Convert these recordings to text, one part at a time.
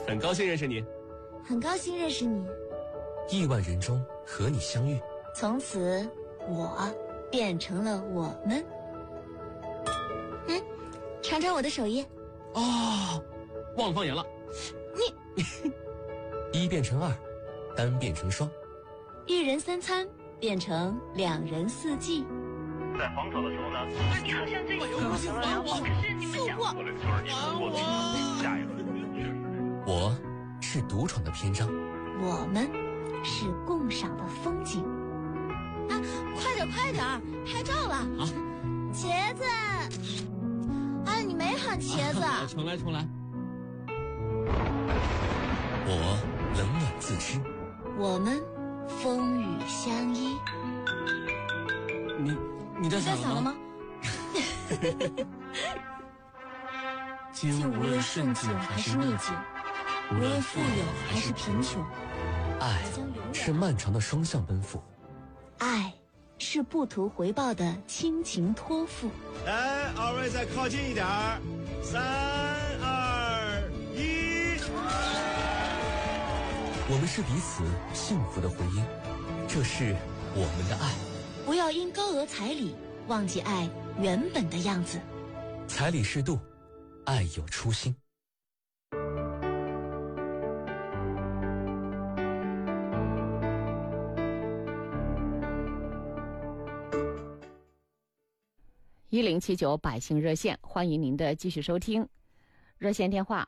很高兴认识你。 很高兴认识你。 亿万人中和你相遇， 从此我变成了我们。尝尝我的手艺。 忘了放盐了。 一变成二，单变成双， 一人三餐变成两人四季。 在防守的时候呢， 你好像最近不行，还我， 可是你们想策略就是你通过下一轮我是独闯的篇章， 我们是共赏的风景。啊，快点，拍照了！ 啊， 茄子，哎，你没喊茄子。 重来。 我冷暖自知， 我们风雨相依。 你在想了吗？ 竟无论顺境还是逆境，无论富有还是贫穷， 爱是漫长的双向奔赴， 爱是不图回报的亲情托付。 来，二位再靠近一点儿，3、2、1。 我们是彼此幸福的回音，这是我们的爱。 不要因高额彩礼忘记爱原本的样子。 彩礼适度，爱有初心。 1079百姓热线，欢迎您的继续收听。热线电话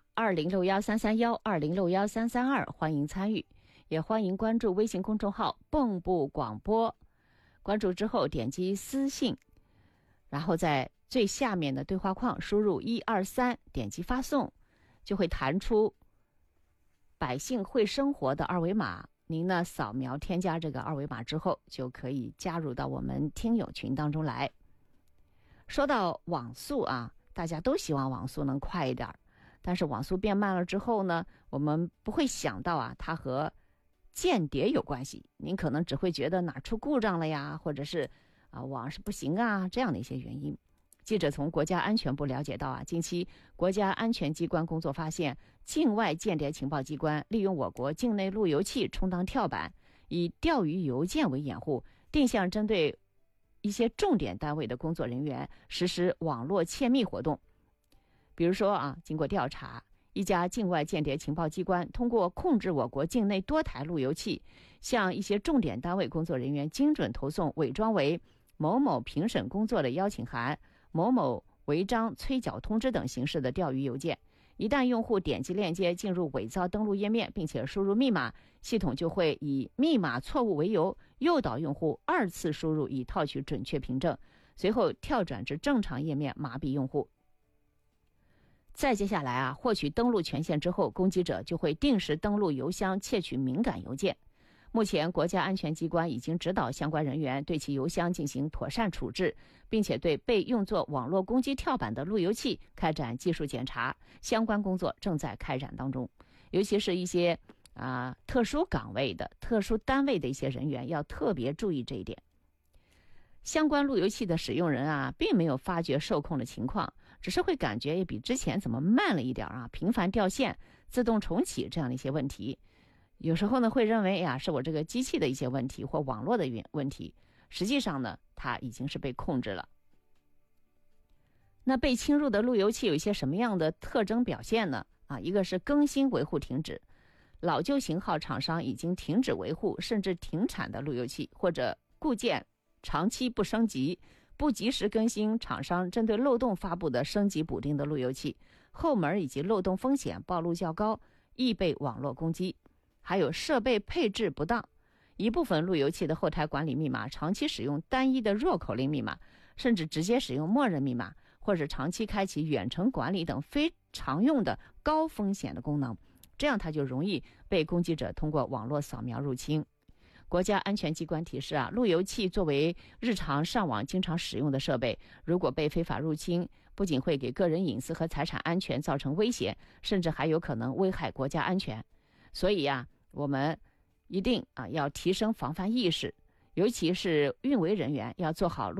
20613312061332，欢迎参与，也欢迎关注微信公众号蚌埠广播。关注之后点击私信，然后在最下面的对话框输入123，点击发送，就会弹出百姓会生活的二维码。您呢扫描添加这个二维码之后，就可以加入到我们听友群当中来。说到网速啊，大家都希望网速能快一点，但是网速变慢了之后呢，我们不会想到啊，它和间谍有关系。您可能只会觉得哪出故障了呀，或者是网是不行啊，这样的一些原因。记者从国家安全部了解到啊，近期国家安全机关工作发现，境外间谍情报机关利用我国境内路由器充当跳板，以钓鱼邮件为掩护，定向针对一些重点单位的工作人员实施网络窃密活动。比如说啊，经过调查，一家境外间谍情报机关通过控制我国境内多台路由器，向一些重点单位工作人员精准投送伪装为某某评审工作的邀请函、某某违章催缴通知等形式的钓鱼邮件。一旦用户点击链接进入伪造登录页面，并且输入密码，系统就会以密码错误为由，诱导用户2次输入，以套取准确凭证，随后跳转至正常页面，麻痹用户。再接下来啊，获取登录权限之后，攻击者就会定时登录邮箱窃取敏感邮件。目前国家安全机关已经指导相关人员对其邮箱进行妥善处置，并且对被用作网络攻击跳板的路由器开展技术检查，相关工作正在开展当中。尤其是一些特殊岗位的特殊单位的一些人员要特别注意这一点。相关路由器的使用人啊，并没有发觉受控的情况，只是会感觉也比之前怎么慢了一点啊，频繁掉线、自动重启这样的一些问题。有时候呢，会认为是我这个机器的一些问题或网络的问题，实际上呢，它已经是被控制了。那被侵入的路由器有一些什么样的特征表现呢？一个是更新维护停止，老旧型号厂商已经停止维护甚至停产的路由器，或者固件长期不升级，不及时更新厂商针对漏洞发布的升级补丁的路由器，后门以及漏洞风险暴露较高，易被网络攻击。还有设备配置不当，一部分路由器的后台管理密码长期使用单一的弱口令密码，甚至直接使用默认密码，或者长期开启远程管理等非常用的高风险的功能，这样它就容易被攻击者通过网络扫描入侵。国家安全机关提示路由器作为日常上网经常使用的设备，如果被非法入侵，不仅会给个人隐私和财产安全造成威胁，甚至还有可能危害国家安全。所以我们一定要提升防范意识，尤其是运维人员要做好